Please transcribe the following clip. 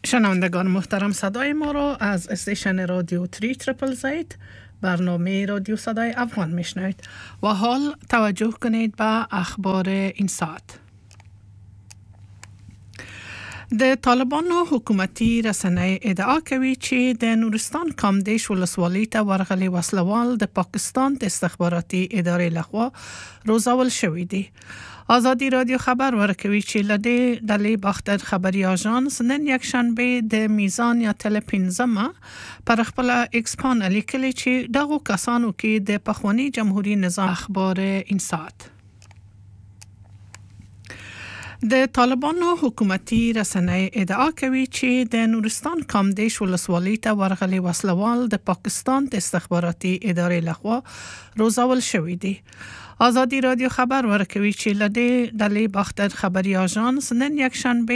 شنوندگان محترم، صدای ما را از استیشن رادیو 3ZZZ برنامه رادیو صدای افغان میشنوید و حال توجه کنید به اخبار این ساعت. د طالبانو حکومتي رسنۍ ادعا کوي چې د نورستان کامدیش ولسوالۍ ته ورغلي وسلوال د پاکستان د استخباراتي ادارې لخوا روزول شوي دي. آزادی رادیو خبر ورکوي چې لدې ډلې باختر خبري آژانس نن یک شنبه د میزان یا تل 15 پر خپل ایکس پاڼه لیکلي چې دغو کسانو کې د پخوانی جمهوریت نظام اخبار این ساعت. د طالبانو حکومتي رسنۍ ادعا کوي چې د نورستان کامدیش ولسوالۍ ته ورغلي وسلوال د پاکستان د استخباراتي ادارې لخوا روزول شوي دي. آزادی رادیو خبر ورکوي چې لدې ډلې باختر خبري آژانس نن یک شنبه